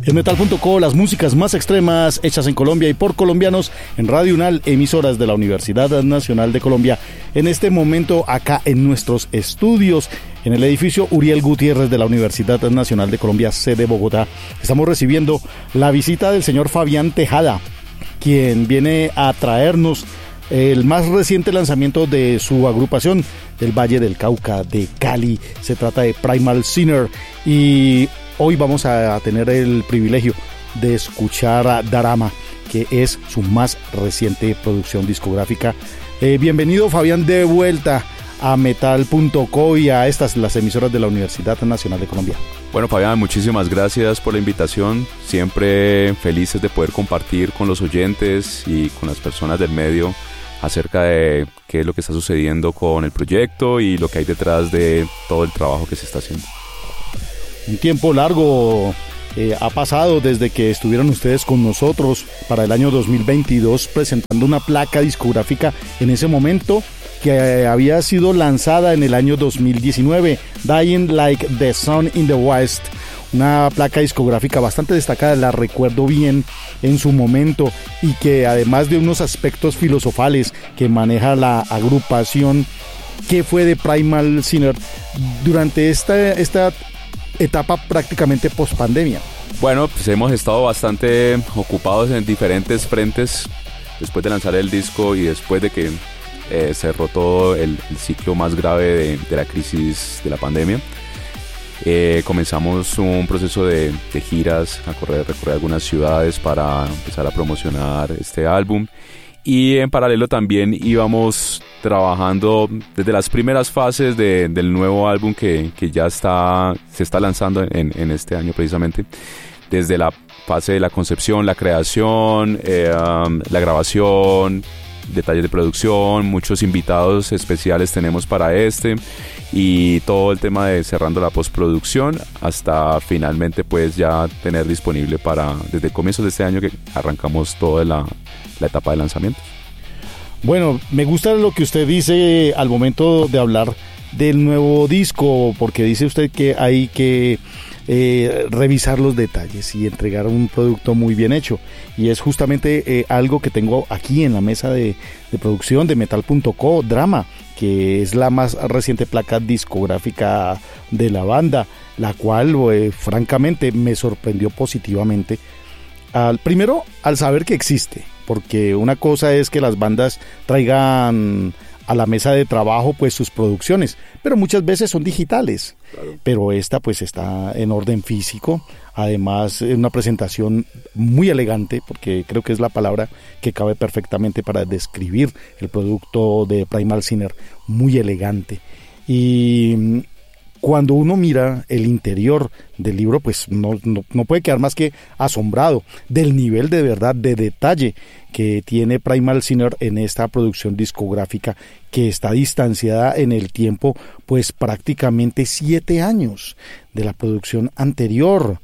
En Metal.co, las músicas más extremas hechas en Colombia y por colombianos en Radio UNAL, emisoras de la Universidad Nacional de Colombia. En este momento, acá en nuestros estudios, en el edificio Uriel Gutiérrez de la Universidad Nacional de Colombia, sede Bogotá, estamos recibiendo la visita del señor Fabián Tejada, quien viene a traernos el más reciente lanzamiento de su agrupación del Valle del Cauca de Cali. Se trata de Primal Sinner y hoy vamos a tener el privilegio de escuchar a Dharma, que es su más reciente producción discográfica. Bienvenido, Fabián, de vuelta a Metal.co y a las emisoras de la Universidad Nacional de Colombia. Bueno, Fabián, muchísimas gracias por la invitación. Siempre felices de poder compartir con los oyentes y con las personas del medio acerca de qué es lo que está sucediendo con el proyecto y lo que hay detrás de todo el trabajo que se está haciendo. Un tiempo largo ha pasado desde que estuvieron ustedes con nosotros para el año 2022 presentando una placa discográfica en ese momento que había sido lanzada en el año 2019, Dying Like the Sun in the West, una placa discográfica bastante destacada, la recuerdo bien en su momento, y que además de unos aspectos filosofales que maneja la agrupación que fue de Primal Sinner durante esta etapa prácticamente post-pandemia. Bueno, pues hemos estado bastante ocupados en diferentes frentes después de lanzar el disco y después de que cerró todo el ciclo más grave de la crisis de la pandemia. Comenzamos un proceso de giras, recorrer algunas ciudades para empezar a promocionar este álbum, y en paralelo también íbamos trabajando desde las primeras fases del nuevo álbum que ya se está lanzando en este año precisamente, desde la fase de la concepción, la creación, la grabación, detalles de producción, muchos invitados especiales tenemos para y todo el tema de cerrando la postproducción hasta finalmente pues ya tener disponible desde comienzos de este año que arrancamos toda la etapa de lanzamiento. Bueno, me gusta lo que usted dice al momento de hablar del nuevo disco, porque dice usted que hay que revisar los detalles y entregar un producto muy bien hecho, y es justamente algo que tengo aquí en la mesa de producción de Metal.co, Dharma, que es la más reciente placa discográfica de la banda, la cual francamente me sorprendió positivamente. Primero, al saber que existe, porque una cosa es que las bandas traigan a la mesa de trabajo pues sus producciones, pero muchas veces son digitales. Claro. Pero esta pues está en orden físico, además es una presentación muy elegante, porque creo que es la palabra que cabe perfectamente para describir el producto de Primal Sinner, muy elegante. Y cuando uno mira el interior del libro, pues no puede quedar más que asombrado del nivel de verdad, de detalle que tiene Primal Sinner en esta producción discográfica, que está distanciada en el tiempo, pues prácticamente 7 años de la producción anterior.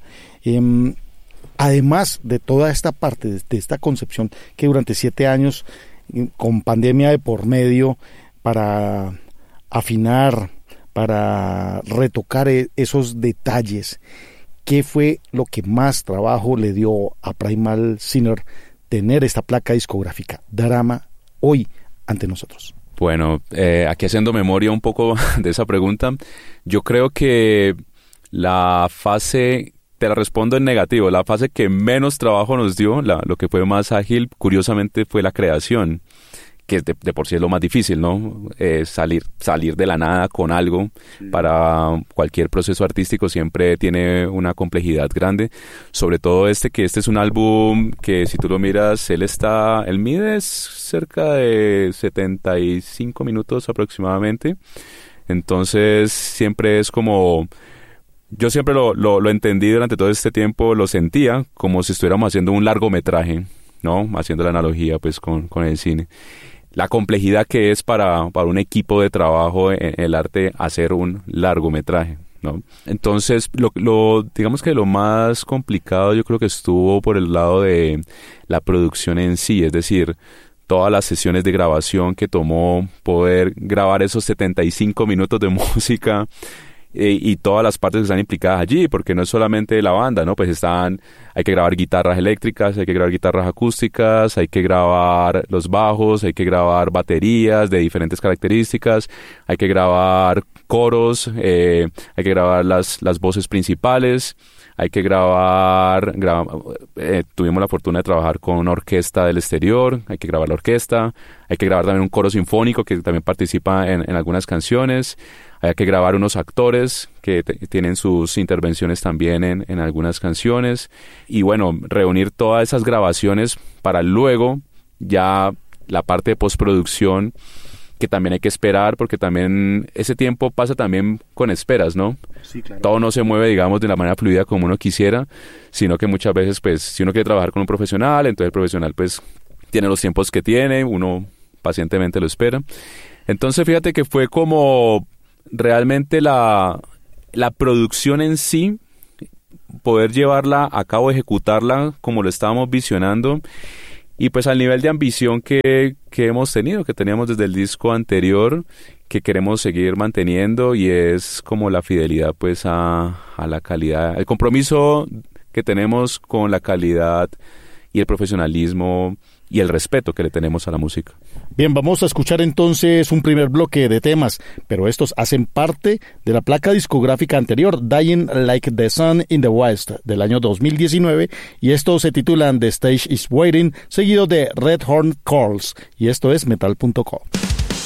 Además de toda esta parte, de esta concepción que durante 7 años, con pandemia de por medio, para afinar, para retocar esos detalles, ¿qué fue lo que más trabajo le dio a Primal Sinner tener esta placa discográfica, Dharma, hoy ante nosotros? Bueno, aquí haciendo memoria un poco de esa pregunta, yo creo que la fase, te la respondo en negativo, la fase que menos trabajo nos dio, lo que fue más ágil, curiosamente, fue la creación, que de por sí es lo más difícil, ¿no? Salir de la nada con algo. Para cualquier proceso artístico siempre tiene una complejidad grande, sobre todo que este es un álbum que, si tú lo miras, él mide cerca de 75 minutos aproximadamente, entonces siempre es como, yo siempre lo entendí durante todo este tiempo, lo sentía como si estuviéramos haciendo un largometraje, ¿no? Haciendo la analogía pues con el cine. La complejidad que es para un equipo de trabajo en el arte hacer un largometraje, ¿no? Entonces, digamos que lo más complicado yo creo que estuvo por el lado de la producción en sí, es decir, todas las sesiones de grabación que tomó poder grabar esos 75 minutos de música y todas las partes que están implicadas allí, porque no es solamente la banda, ¿no? Pues hay que grabar guitarras eléctricas, hay que grabar guitarras acústicas, hay que grabar los bajos, hay que grabar baterías de diferentes características, hay que grabar coros, hay que grabar las voces principales, hay que tuvimos la fortuna de trabajar con una orquesta del exterior, hay que grabar la orquesta, hay que grabar también un coro sinfónico que también participa en algunas canciones, hay que grabar unos actores que tienen sus intervenciones también en algunas canciones, y bueno, reunir todas esas grabaciones para luego ya la parte de postproducción, que también hay que esperar, porque también ese tiempo pasa también con esperas, ¿no? Sí, claro. Todo no se mueve, digamos, de la manera fluida como uno quisiera, sino que muchas veces, pues, si uno quiere trabajar con un profesional, entonces el profesional, pues, tiene los tiempos que tiene, uno pacientemente lo espera. Entonces, fíjate que fue como realmente la producción en sí, poder llevarla a cabo, ejecutarla como lo estábamos visionando, y pues al nivel de ambición que hemos tenido, que teníamos desde el disco anterior, que queremos seguir manteniendo, y es como la fidelidad pues a la calidad, el compromiso que tenemos con la calidad y el profesionalismo y el respeto que le tenemos a la música. Bien, vamos a escuchar entonces un primer bloque de temas, pero estos hacen parte de la placa discográfica anterior, Dying Like the Sun in the West, del año 2019, y estos se titulan The Stage is Waiting, seguido de Red Horn Calls, y esto es metal.co.